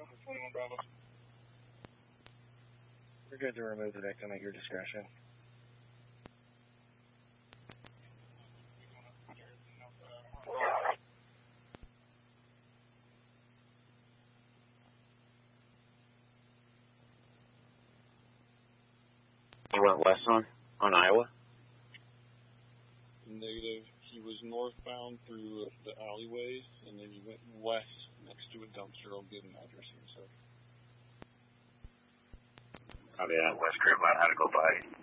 We're good to remove the victim at your discretion. He went west on Iowa? Negative. He was northbound through the alleyways, and then he went west next to a dumpster. I'll give him an address here, so. Copy that. West Crib, how to go by.